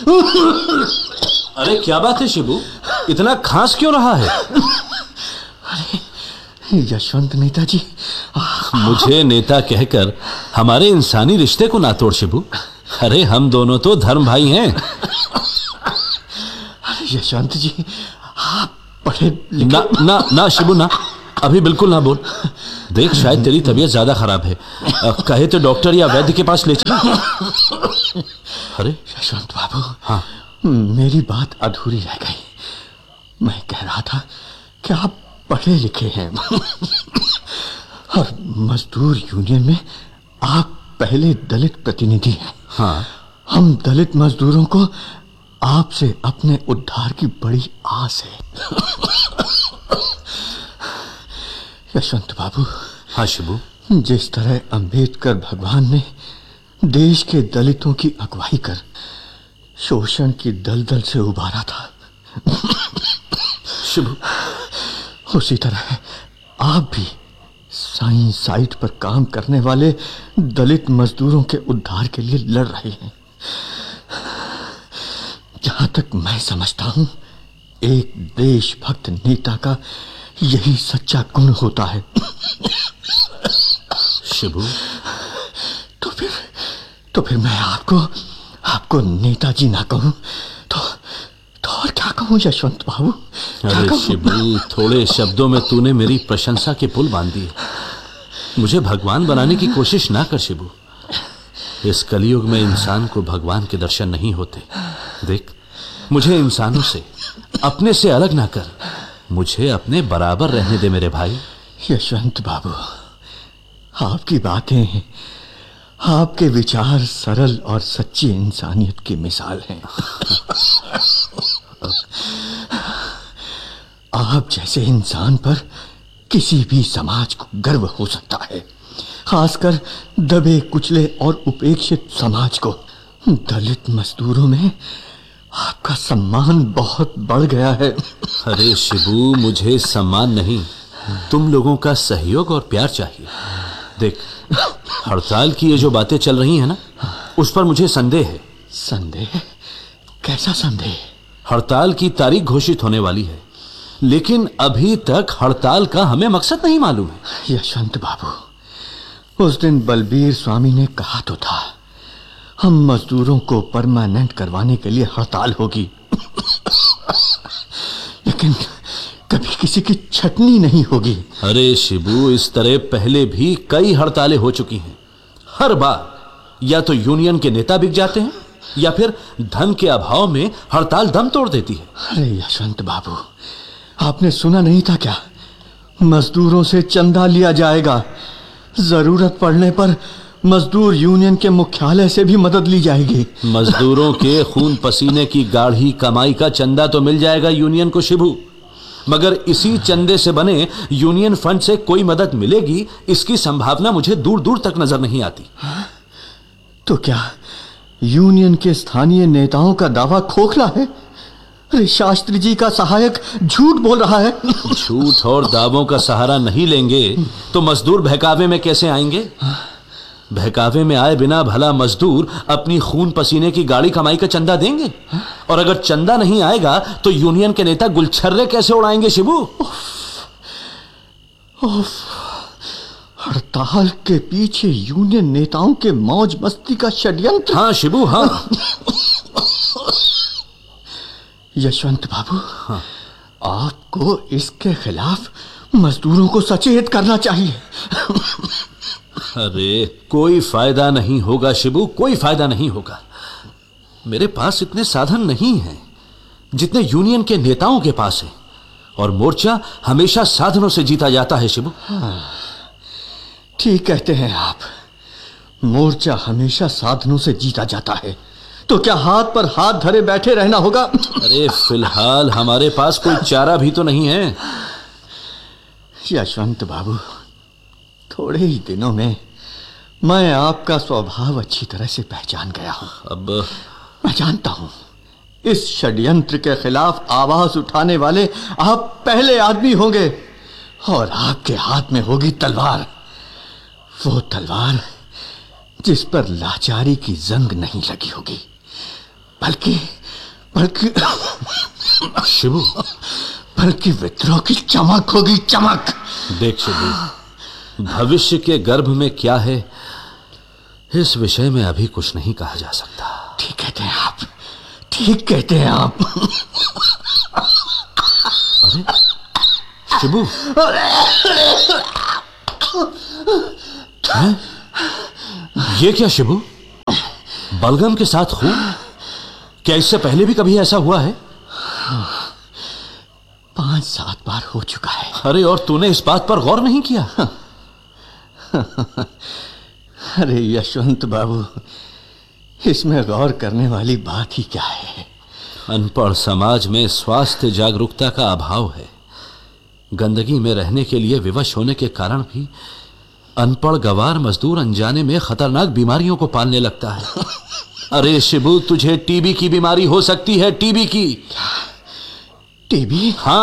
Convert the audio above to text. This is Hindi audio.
अरे क्या बात है शिबू, इतना खांस क्यों रहा है? अरे यशवंत नेताजी, मुझे नेता कहकर हमारे इंसानी रिश्ते को ना तोड़ शिबू। अरे हम दोनों तो धर्म भाई हैं। अरे यशवंत जी, आप पढ़े लिखे... ना ना ना शिबू ना, अभी बिल्कुल ना बोल। देख शायद तेरी तबीयत ज्यादा खराब है, कहे तो डॉक्टर या वैद्य के पास ले चल। अरे यशवंत बाबू, हाँ, मेरी बात अधूरी रह गई। मैं कह रहा था कि आप पढ़े लिखे हैं और मजदूर यूनियन में आप पहले दलित प्रतिनिधि हैं। हाँ, हम दलित मजदूरों को आपसे अपने उद्धार की बड़ी आस है। यशवंत बाबू, हाँ शिबू, जिस तरह अंबेडकर भगवान ने देश के दलितों की अगुवाई कर शोषण की दलदल से उबारा था, शिबू उसी तरह आप भी साइंस साइट पर काम करने वाले दलित मजदूरों के उद्धार के लिए लड़ रहे हैं। जहां तक मैं समझता हूं, एक देशभक्त नेता का यही सच्चा गुण होता है। शिबू, तो फिर मैं आपको नेताजी ना कहूं तो और क्या कहूं यशवंत बाबू? अरे शिबू, थोड़े शब्दों में तूने मेरी प्रशंसा के पुल बांध दिए। मुझे भगवान बनाने की कोशिश ना कर शिबू। इस कलयुग में इंसान को भगवान के दर्शन नहीं होते। देख, मुझे इंसानों से, अपने से अलग ना कर। मुझे अपने बराबर रहने दे मेरे भाई। यशवंत बाबू, आपकी बातें, आपके विचार सरल और सच्ची इंसानियत की मिसाल हैं। आप जैसे इंसान पर किसी भी समाज को गर्व हो सकता है, खासकर दबे कुचले और उपेक्षित समाज को। दलित मजदूरों में आपका सम्मान बहुत बढ़ गया है। अरे शिबू, मुझे सम्मान नहीं, तुम लोगों का सहयोग और प्यार चाहिए। देख, हड़ताल की ये जो बातें चल रही हैं ना, उस पर मुझे संदेह है। संदेह? कैसा संदेह? हड़ताल की तारीख घोषित होने वाली है, लेकिन अभी तक हड़ताल का हमें मकसद नहीं मालूम है। यशवंत बाबू, उस दिन बलबीर स्वामी ने कहा तो था, हम मजदूरों को परमानेंट करवाने के लिए हड़ताल होगी। लेकिन कभी किसी की छटनी नहीं होगी। अरे शिबू, इस तरह पहले भी कई हड़तालें हो चुकी हैं। हर बार या तो यूनियन के नेता बिक जाते हैं या फिर धन के अभाव में हड़ताल दम तोड़ देती है। अरे यशवंत बाबू, आपने सुना नहीं था क्या? मजदूरों से चंदा लिया जाएगा। जरूरत पड़ने पर मजदूर यूनियन के मुख्यालय से भी मदद ली जाएगी। मजदूरों के खून पसीने की गाढ़ी कमाई का चंदा तो मिल जाएगा यूनियन को शिबू, मगर इसी चंदे से बने यूनियन फंड से कोई मदद मिलेगी, इसकी संभावना मुझे दूर दूर तक नजर नहीं आती। तो क्या यूनियन के स्थानीय नेताओं का दावा खोखला है? अरे शास्त्री जी का सहायक झूठ बोल रहा है। झूठ और दावों का सहारा नहीं लेंगे तो मजदूर बहकावे में कैसे आएंगे? बहकावे में आए बिना भला मजदूर अपनी खून पसीने की गाड़ी कमाई का चंदा देंगे? और अगर चंदा नहीं आएगा तो यूनियन के नेता गुलछर्रे कैसे उड़ाएंगे शिबू? हड़ताल के पीछे यूनियन नेताओं के मौज मस्ती का षड्यंत्र। हाँ शिबू, हाँ। यशवंत बाबू, हाँ, आपको इसके खिलाफ मजदूरों को सचेत करना चाहिए। अरे कोई फायदा नहीं होगा शिबू, कोई फायदा नहीं होगा। मेरे पास इतने साधन नहीं हैं जितने यूनियन के नेताओं के पास हैं, और मोर्चा हमेशा साधनों से जीता जाता है शिबू। हाँ, ठीक कहते हैं आप। मोर्चा हमेशा साधनों से जीता जाता है, तो क्या हाथ पर हाथ धरे बैठे रहना होगा? अरे फिलहाल हमारे पास कोई चारा भी तो नहीं है। यशवंत बाबू, थोड़े ही दिनों में मैं आपका स्वभाव अच्छी तरह से पहचान गया हूं। अब मैं जानता हूं, इस षड्यंत्र के खिलाफ आवाज उठाने वाले आप पहले आदमी होंगे, और आपके हाथ में होगी तलवार। वो तलवार जिस पर लाचारी की जंग नहीं लगी होगी, बल्कि बल्कि शिबू, बल्कि विद्रोह की चमक होगी, चमक। देख शिबू, भविष्य के गर्भ में क्या है इस विषय में अभी कुछ नहीं कहा जा सकता। ठीक कहते हैं आप, ठीक कहते हैं आप। अरे शिबू, हैं? ये क्या शिबू, बलगम के साथ खून? क्या इससे पहले भी कभी ऐसा हुआ है? 5-7 बार हो चुका है। अरे और तूने इस बात पर गौर नहीं किया? अरे यशवंत बाबू, इसमें गौर करने वाली बात ही क्या है? अनपढ़ समाज में स्वास्थ्य जागरूकता का अभाव है। गंदगी में रहने के लिए विवश होने के कारण भी अनपढ़ गवार मजदूर अनजाने में खतरनाक बीमारियों को पालने लगता है। अरे शिबू, तुझे टीबी की बीमारी हो सकती है, टीबी की। टीबी? हाँ।